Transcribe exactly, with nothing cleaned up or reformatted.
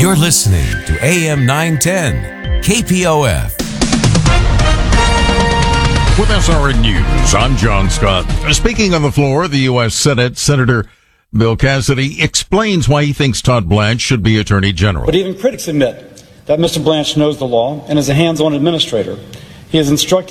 You're listening to A M nine ten, K P O F. With S R N News, I'm John Scott. Speaking on the floor, the U S Senate, Senator Bill Cassidy explains why he thinks Todd Blanche should be Attorney General. But even critics admit that Mister Blanche knows the law and is a hands-on administrator. He has instructed